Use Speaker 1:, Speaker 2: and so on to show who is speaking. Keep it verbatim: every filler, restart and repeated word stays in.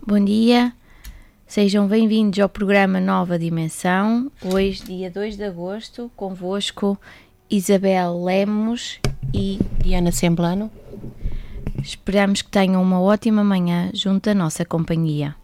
Speaker 1: Bom dia, sejam bem-vindos ao programa Nova Dimensão. Hoje, dia dois de agosto, convosco Isabel Lemos e
Speaker 2: Diana Semblano.
Speaker 1: Esperamos que tenham uma ótima manhã junto à nossa companhia.